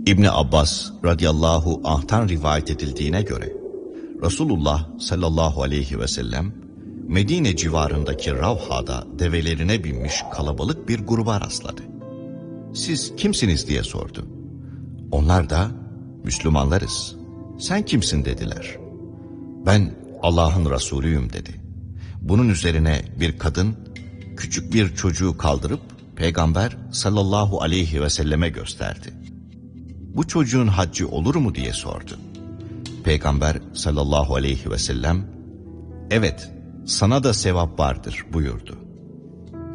İbni Abbas radıyallahu anh'tan rivayet edildiğine göre Resulullah sallallahu aleyhi ve sellem Medine civarındaki Ravha'da develerine binmiş kalabalık bir gruba rastladı. "Siz kimsiniz?" diye sordu. Onlar da "Müslümanlarız. Sen kimsin?" dediler. "Ben Allah'ın Resulüyüm" dedi. Bunun üzerine bir kadın küçük bir çocuğu kaldırıp Peygamber sallallahu aleyhi ve selleme gösterdi. "Bu çocuğun haccı olur mu?" diye sordu. Peygamber sallallahu aleyhi ve sellem, "Evet, sana da sevap vardır" buyurdu.